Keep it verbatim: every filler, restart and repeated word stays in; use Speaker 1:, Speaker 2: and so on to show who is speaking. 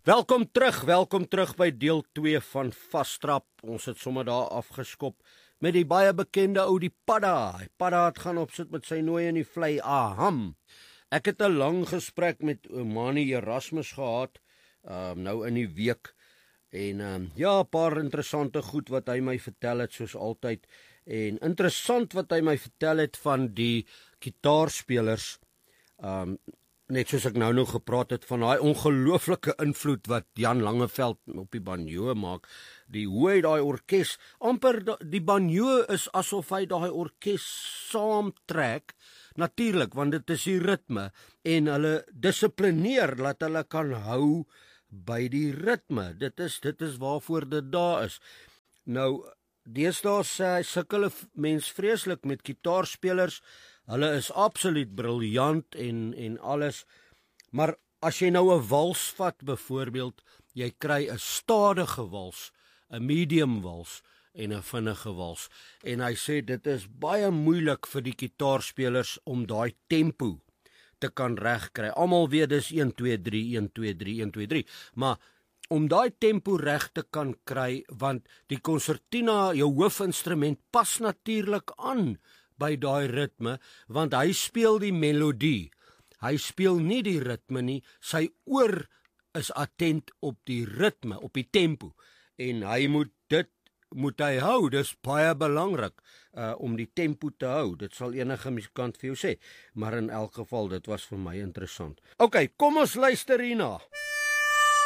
Speaker 1: Welkom terug, welkom terug by deel twee van Vastrap. Ons het sommer daar afgeskop met die baie bekende ou die Padda. Die Padda het gaan opsit met sy nooi in die vlei Aham. Ek het 'n lang gesprek met Omani Erasmus gehad, um, nou in die week. En um, ja, 'n paar interessante goed wat hy my vertel het, soos altyd. En interessant wat hy my vertel het van die gitaarspelers. Um, net soos ek nou nou gepraat het van daai ongelooflike invloed wat Jan Langeveld op die banjo maak. Die hoe hy daai orkes, amper die banjo is asof hy daai orkes saamtrek. Natuurlik, want dit is die ritme en hulle dissiplineer dat hulle kan hou by die ritme. Dit is dit is waarvoor dit daar is. Nou, deesdae sê hy sukkel mens vreeslik met gitaarspelers. Hulle is absoluut briljant en en alles. Maar as jy nou 'n wals vat byvoorbeeld, jy kry 'n stadige wals, 'n medium wals en 'n vinnige wals. En hy sê dit is baie moeilik vir die gitaarspelers om daai tempo te kan regkry. Almal weet dis een twee drie een twee drie een twee drie, maar om daai tempo reg te kan kry, want die konsertina, jou hoofinstrument, pas natuurlik aan by daai ritme, want hy speel die melodie. Hy speel nie die ritme nie, sy oor is attent op die ritme, op die tempo. En hy moet dit moet hy hou, dis baie belangrik uh, om die tempo te hou. Dit sal enige musikant vir jou sê, maar in elk geval, dit was vir my interessant. OK, kom ons luister hierna.